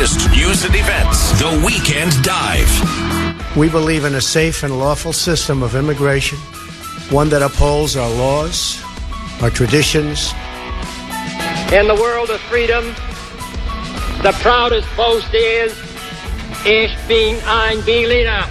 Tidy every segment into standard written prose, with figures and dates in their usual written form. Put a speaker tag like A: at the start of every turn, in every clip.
A: latest news and events. The Weekend Dive.
B: We believe in a safe and lawful system of immigration, one that upholds our laws, our traditions.
C: In the world of freedom, the proudest boast is, Ich bin ein Berliner.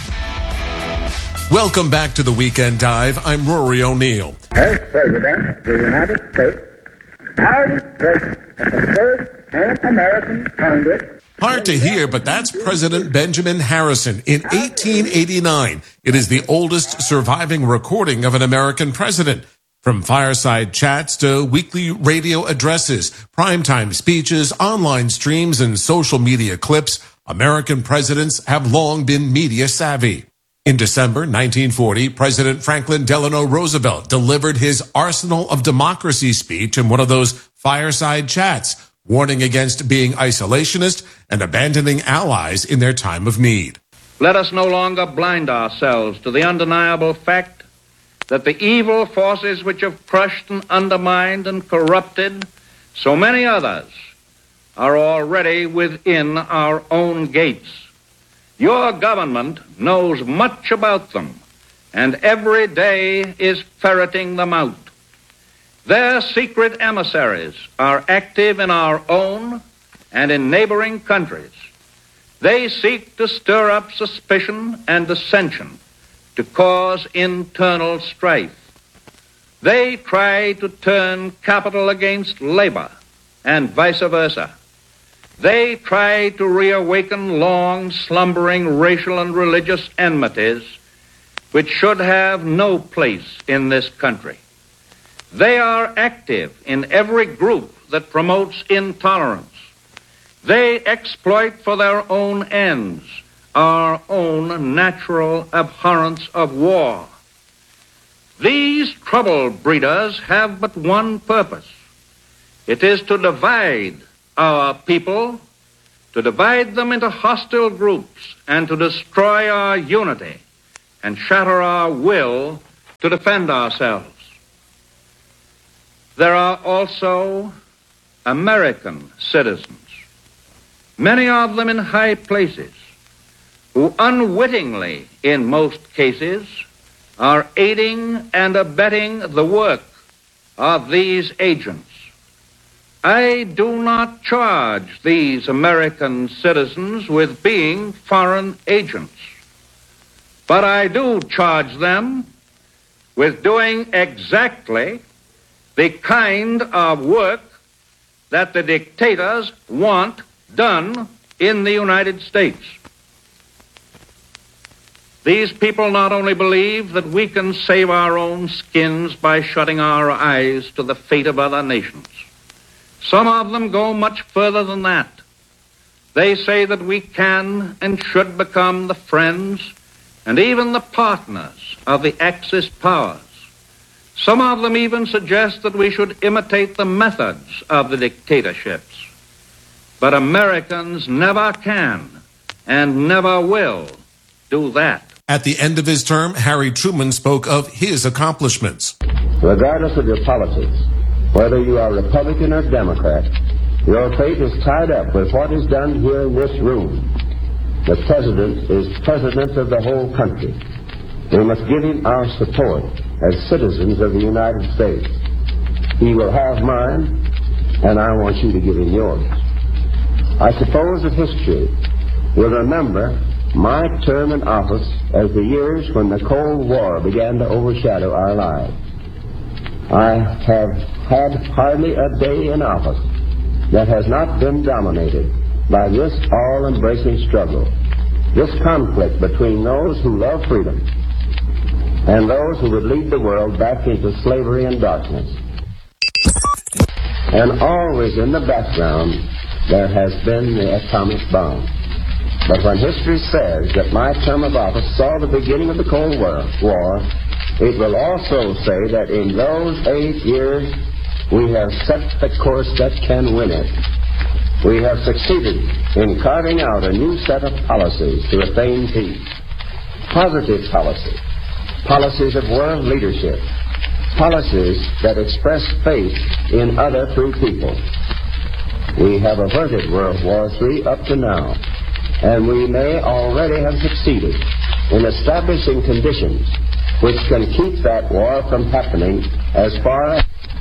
D: Welcome back to the Weekend Dive. I'm Rory O'Neill.
E: As President of the United States, I was President of the first American Congress.
D: Hard to hear, but that's President Benjamin Harrison in 1889. It is the oldest surviving recording of an American president. From fireside chats to weekly radio addresses, primetime speeches, online streams, and social media clips, American presidents have long been media savvy. In December 1940, President Franklin Delano Roosevelt delivered his Arsenal of Democracy speech in one of those fireside chats, warning against being isolationist and abandoning allies in their time of need.
F: Let us no longer blind ourselves to the undeniable fact that the evil forces which have crushed and undermined and corrupted so many others are already within our own gates. Your government knows much about them, and every day is ferreting them out. Their secret emissaries are active in our own and in neighboring countries. They seek to stir up suspicion and dissension, to cause internal strife. They try to turn capital against labor and vice versa. They try to reawaken long slumbering racial and religious enmities which should have no place in this country. They are active in every group that promotes intolerance. They exploit for their own ends our own natural abhorrence of war. These trouble breeders have but one purpose. It is to divide our people, to divide them into hostile groups, and to destroy our unity and shatter our will to defend ourselves. There are also American citizens, many of them in high places, who unwittingly, in most cases, are aiding and abetting the work of these agents. I do not charge these American citizens with being foreign agents, but I do charge them with doing exactly the kind of work that the dictators want done in the United States. These people not only believe that we can save our own skins by shutting our eyes to the fate of other nations. Some of them go much further than that. They say that we can and should become the friends and even the partners of the Axis powers. Some of them even suggest that we should imitate the methods of the dictatorships. But Americans never can and never will do that.
D: At the end of his term, Harry Truman spoke of his accomplishments.
G: Regardless of your politics, whether you are Republican or Democrat, your fate is tied up with what is done here in this room. The President is President of the whole country. We must give him our support as citizens of the United States. He will have mine, and I want you to give him yours. I suppose that history will remember my term in office as the years when the Cold War began to overshadow our lives. I have had hardly a day in office that has not been dominated by this all-embracing struggle, this conflict between those who love freedom and those who would lead the world back into slavery and darkness. And always in the background, there has been the atomic bomb. But when history says that my term of office saw the beginning of the Cold War, it will also say that in those 8 years, we have set the course that can win it. We have succeeded in carving out a new set of policies to attain peace. Positive policy, policies of world leadership, policies that express faith in other free people. We have averted World War III up to now, and we may already have succeeded in establishing conditions which can keep that war from happening as far as.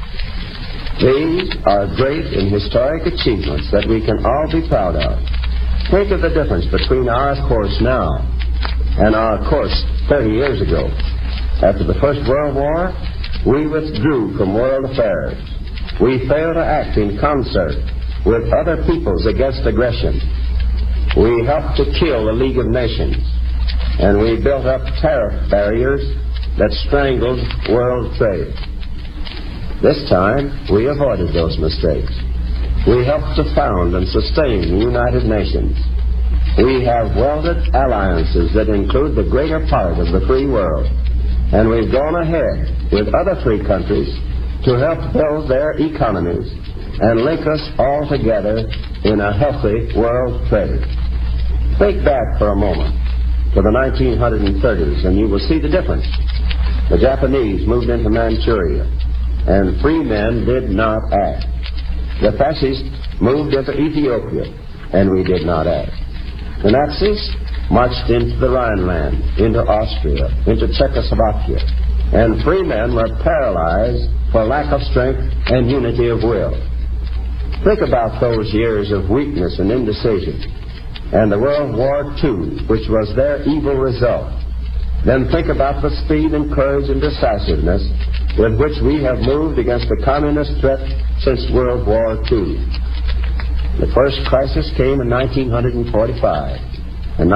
G: These are great and historic achievements that we can all be proud of. Think of the difference between our course now and our course 30 years ago. After the First World War, we withdrew from world affairs. We failed to act in concert with other peoples against aggression. We helped to kill the League of Nations, and we built up tariff barriers that strangled world trade. This time, we avoided those mistakes. We helped to found and sustain the United Nations. We have welded alliances that include the greater part of the free world, and we've gone ahead with other free countries to help build their economies and link us all together in a healthy world trade. Think back for a moment to the 1930s, and you will see the difference. The Japanese moved into Manchuria, and free men did not act. The fascists moved into Ethiopia, and we did not act. The Nazis marched into the Rhineland, into Austria, into Czechoslovakia, and free men were paralyzed for lack of strength and unity of will. Think about those years of weakness and indecision, and the World War II, which was their evil result. Then think about the speed and courage and decisiveness with which we have moved against the communist threat since World War II. The first crisis came in 1945 and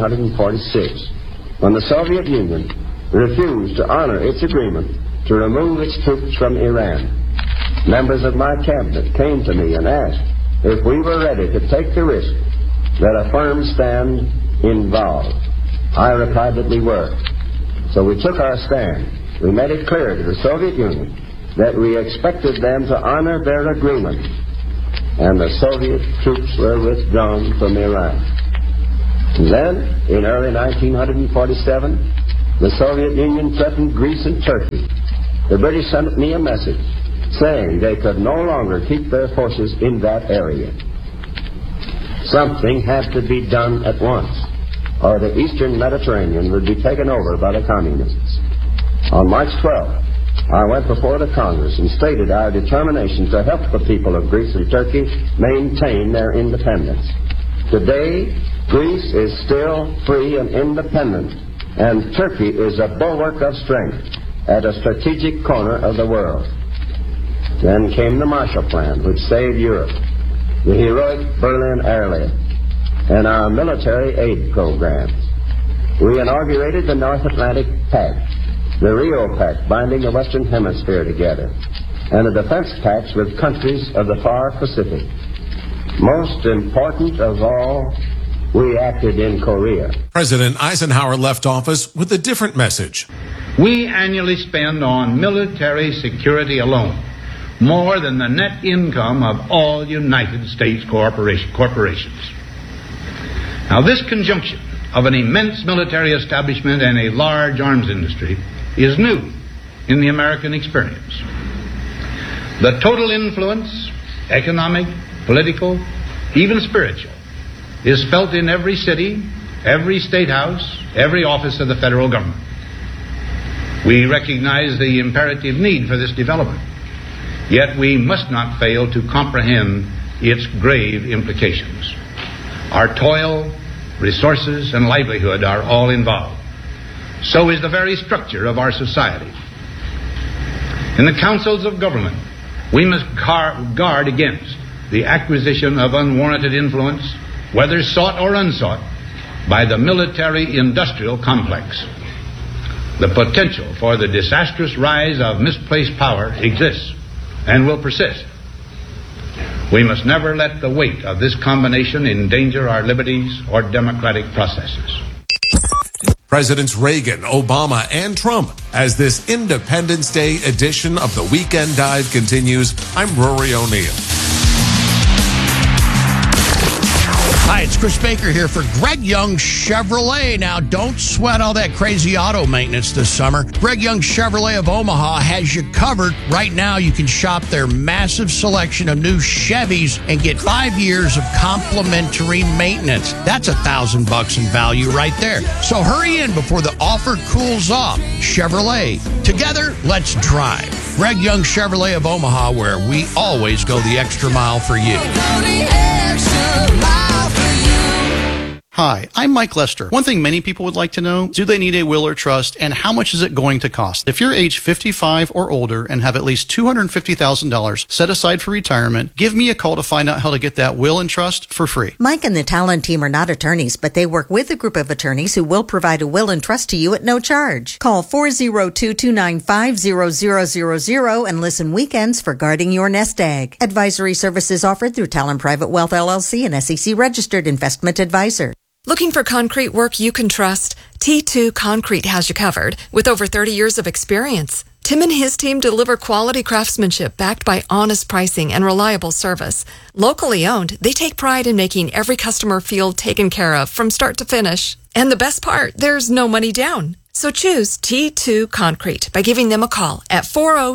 G: 1946, when the Soviet Union refused to honor its agreement to remove its troops from Iran. Members of my cabinet came to me and asked if we were ready to take the risk that a firm stand involved. I replied that we were. So we took our stand. We made it clear to the Soviet Union that we expected them to honor their agreement, and the Soviet troops were withdrawn from Iran. And then, in early 1947, the Soviet Union threatened Greece and Turkey. The British sent me a message saying they could no longer keep their forces in that area. Something had to be done at once, or the Eastern Mediterranean would be taken over by the communists. On March 12th, I went before the Congress and stated our determination to help the people of Greece and Turkey maintain their independence. Today, Greece is still free and independent, and Turkey is a bulwark of strength at a strategic corner of the world. Then came the Marshall Plan, which saved Europe, the heroic Berlin Airlift, and our military aid programs. We inaugurated the North Atlantic Pact, the Rio Pact binding the Western Hemisphere together, and the defense pacts with countries of the far Pacific. Most important of all, we acted in Korea.
D: President Eisenhower left office with a different message.
F: We annually spend on military security alone more than the net income of all United States corporations. Now, this conjunction of an immense military establishment and a large arms industry is new in the American experience. The total influence, economic, political, even spiritual, is felt in every city, every state house, every office of the federal government. We recognize the imperative need for this development, yet we must not fail to comprehend its grave implications. Our toil, resources, and livelihood are all involved. So is the very structure of our society. In the councils of government, we must guard against the acquisition of unwarranted influence, whether sought or unsought, by the military-industrial complex. The potential for the disastrous rise of misplaced power exists and will persist. We must never let the weight of this combination endanger our liberties or democratic processes.
D: Presidents Reagan, Obama, and Trump. As this Independence Day edition of the Weekend Dive continues, I'm Rory O'Neill.
A: Hi,
H: it's Chris Baker here for Greg Young Chevrolet. Now, don't sweat all that crazy auto maintenance this summer. Greg Young Chevrolet of Omaha has you covered. Right now, you can shop their massive selection of new Chevys and get 5 years of complimentary maintenance. That's $1,000 in value right there. So hurry in before the offer cools off. Chevrolet. Together, let's drive. Greg Young Chevrolet of Omaha, where we always go the extra mile for you.
I: Hi, I'm Mike Lester. One thing many people would like to know, do they need a will or trust, and how much is it going to cost? If you're age 55 or older and have at least $250,000 set aside for retirement, give me a call to find out how to get that will and trust for free.
J: Mike and the Talon team are not attorneys, but they work with a group of attorneys who will provide a will and trust to you at no charge. Call 402-295-0000 and listen weekends for guarding your nest egg. Advisory services offered through Talon Private Wealth LLC, an SEC registered investment advisor.
K: Looking for concrete work you can trust? T2 Concrete has you covered with over 30 years of experience. Tim and his team deliver quality craftsmanship backed by honest pricing and reliable service. Locally owned, they take pride in making every customer feel taken care of from start to finish. And the best part, there's no money down. So choose T2 Concrete by giving them a call at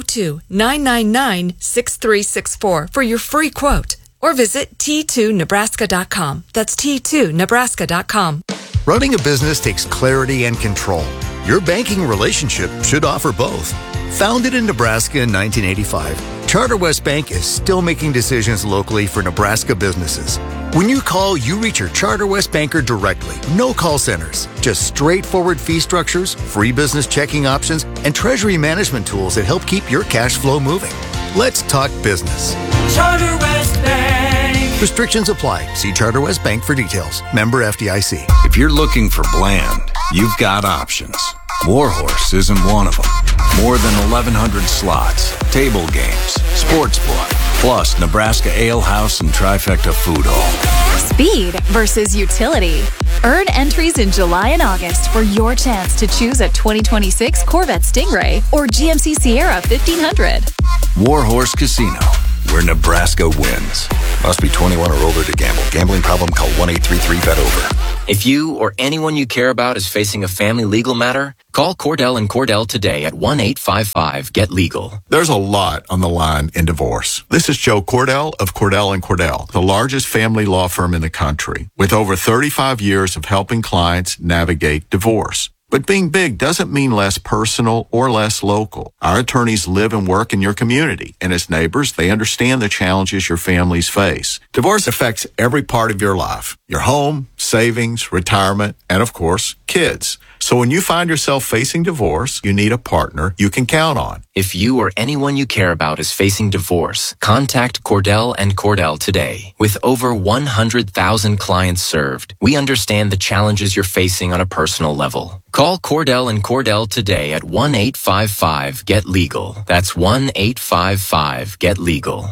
K: 402-999-6364 for your free quote. Or visit T2Nebraska.com. That's T2Nebraska.com.
L: Running a business takes clarity and control. Your banking relationship should offer both. Founded in Nebraska in 1985, Charter West Bank is still making decisions locally for Nebraska businesses. When you call, you reach your Charter West banker directly. No call centers, just straightforward fee structures, free business checking options, and treasury management tools that help keep your cash flow moving. Let's talk business.
M: Charter West Bank.
L: Restrictions apply. See Charter West Bank for details. Member FDIC.
A: If you're looking for bland, you've got options. Warhorse isn't one of them. More than 1,100 slots, table games, sports book, plus Nebraska Ale House and Trifecta Food Hall.
N: Speed versus utility. Earn entries in July and August for your chance to choose a 2026 Corvette Stingray or GMC Sierra 1500.
A: Warhorse Casino, where Nebraska wins. Must be 21 or older to gamble. Gambling problem? Call 1-833-BET-OVER.
O: If you or anyone you care about is facing a family legal matter, call Cordell and Cordell today at 1-855-GET-LEGAL.
P: There's a lot on the line in divorce. This is Joe Cordell of Cordell and Cordell, the largest family law firm in the country, with over 35 years of helping clients navigate divorce. But being big doesn't mean less personal or less local. Our attorneys live and work in your community, and as neighbors, they understand the challenges your families face. Divorce affects every part of your life: your home, savings, retirement, and of course, kids. So when you find yourself facing divorce, you need a partner you can count on.
O: If you or anyone you care about is facing divorce, contact Cordell and Cordell today. With over 100,000 clients served, we understand the challenges you're facing on a personal level. Call Cordell and Cordell today at 1-855-GET-LEGAL. That's 1-855-GET-LEGAL.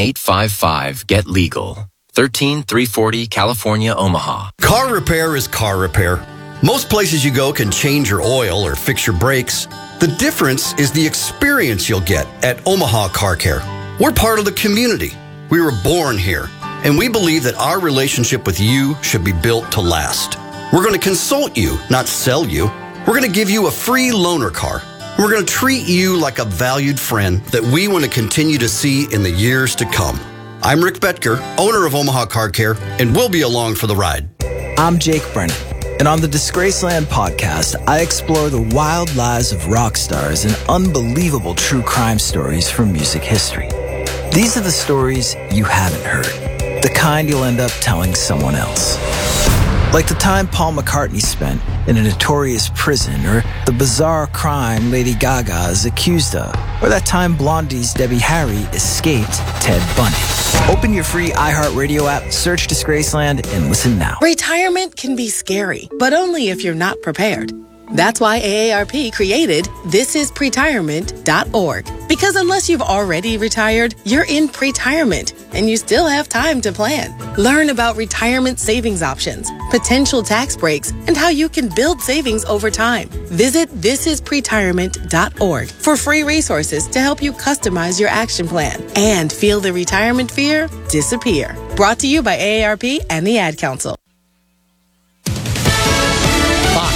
O: 1-855-GET-LEGAL. 13340 California, Omaha.
Q: Car repair is car repair. Most places you go can change your oil or fix your brakes. The difference is the experience you'll get at Omaha Car Care. We're part of the community. We were born here, and we believe that our relationship with you should be built to last. We're going to consult you, not sell you. We're going to give you a free loaner car. We're going to treat you like a valued friend that we want to continue to see in the years to come. I'm Rick Betker, owner of Omaha Car Care, and we'll be along for the ride.
R: I'm Jake Brennan, and on the Disgraceland podcast, I explore the wild lives of rock stars and unbelievable true crime stories from music history. These are the stories you haven't heard, the kind you'll end up telling someone else. Like the time Paul McCartney spent in a notorious prison, or the bizarre crime Lady Gaga is accused of, or that time Blondie's Debbie Harry escaped Ted Bundy. Open your free iHeartRadio app, search Disgraceland, and listen now.
S: Retirement can be scary, but only if you're not prepared. That's why AARP created thisispretirement.org. Because unless you've already retired, you're in pretirement, and you still have time to plan. Learn about retirement savings options, potential tax breaks, and how you can build savings over time. Visit thisispretirement.org for free resources to help you customize your action plan and feel the retirement fear disappear. Brought to you by AARP and the Ad Council.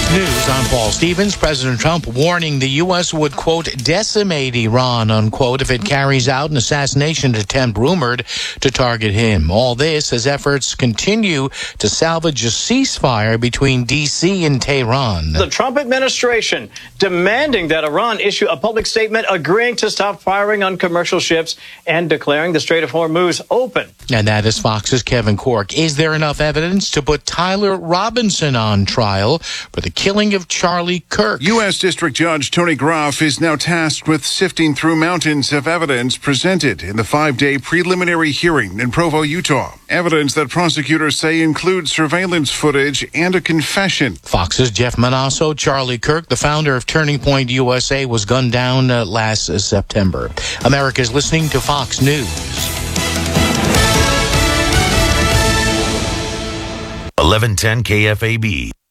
T: News, I'm Paul Stevens. President Trump warning the U.S. would, quote, decimate Iran, unquote, if it carries out an assassination attempt rumored to target him. All this as efforts continue to salvage a ceasefire between D.C. and Tehran.
U: The Trump administration demanding that Iran issue a public statement agreeing to stop firing on commercial ships and declaring the Strait of Hormuz open.
T: And that is Fox's Kevin Corke. Is there enough evidence to put Tyler Robinson on trial for the killing of Charlie Kirk?
V: U.S. District Judge Tony Groff is now tasked with sifting through mountains of evidence presented in the 5-day preliminary hearing in Provo, Utah. Evidence that prosecutors say includes surveillance footage and a confession.
T: Fox's Jeff Manasso. Charlie Kirk, the founder of Turning Point USA, was gunned down last September. America's listening to Fox News.
W: 1110 KFAB.